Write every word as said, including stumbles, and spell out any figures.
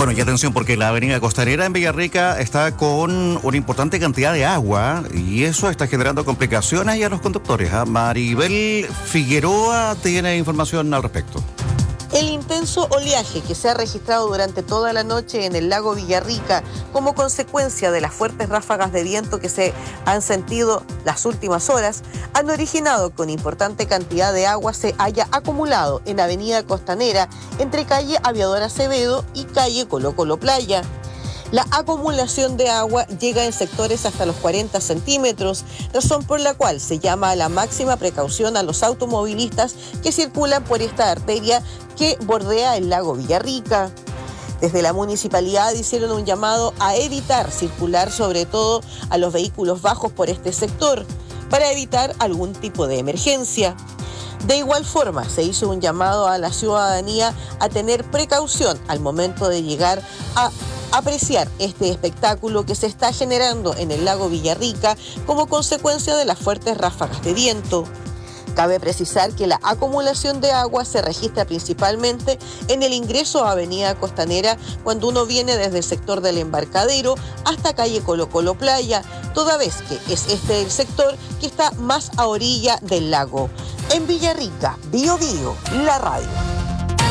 Bueno, y atención porque la avenida Costanera en Villarrica está con una importante cantidad de agua y eso está generando complicaciones a los conductores. ¿eh? Maribel Figueroa tiene información al respecto. El intenso oleaje que se ha registrado durante toda la noche en el lago Villarrica como consecuencia de las fuertes ráfagas de viento que se han sentido las últimas horas han originado que una importante cantidad de agua se haya acumulado en Avenida Costanera entre calle Aviador Acevedo y calle Colo Colo Playa. La acumulación de agua llega en sectores hasta los cuarenta centímetros, razón por la cual se llama a la máxima precaución a los automovilistas que circulan por esta arteria que bordea el lago Villarrica. Desde la municipalidad hicieron un llamado a evitar circular sobre todo a los vehículos bajos por este sector para evitar algún tipo de emergencia. De igual forma, se hizo un llamado a la ciudadanía a tener precaución al momento de llegar a apreciar este espectáculo que se está generando en el lago Villarrica como consecuencia de las fuertes ráfagas de viento. Cabe precisar que la acumulación de agua se registra principalmente en el ingreso a Avenida Costanera cuando uno viene desde el sector del Embarcadero hasta calle Colo Colo Playa, toda vez que es este el sector que está más a orilla del lago. En Villarrica, Bío Bío, la radio.